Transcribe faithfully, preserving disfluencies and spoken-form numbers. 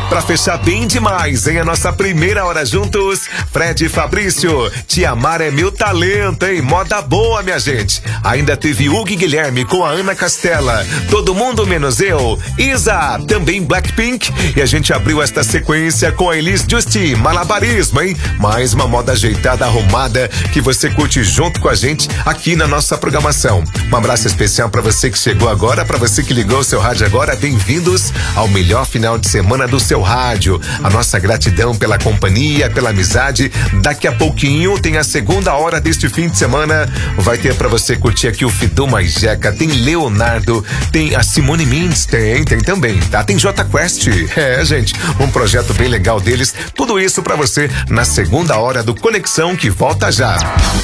Pra fechar bem demais, hein? A nossa primeira hora juntos, Fred e Fabrício, Te Amar é Meu Talento, hein? Moda boa, minha gente. Ainda teve Hugo e Guilherme com a Ana Castela, Todo Mundo Menos Eu, Isa, também Blackpink, e a gente abriu esta sequência com a Elis Justi, Malabarismo, hein? Mais uma moda ajeitada, arrumada, que você curte junto com a gente aqui na nossa programação. Um abraço especial pra você que chegou agora, pra você que ligou o seu rádio agora, bem-vindos ao melhor final de semana do seu rádio. A nossa gratidão pela companhia, pela amizade. Daqui a pouquinho tem a segunda hora deste fim de semana. Vai ter pra você curtir aqui o Fidu Maijeca, tem Leonardo, tem a Simone Mendes, tem, tem também, tá? Tem J Quest. É, gente, um projeto bem legal deles. Tudo isso pra você na segunda hora do Conexão, que volta já.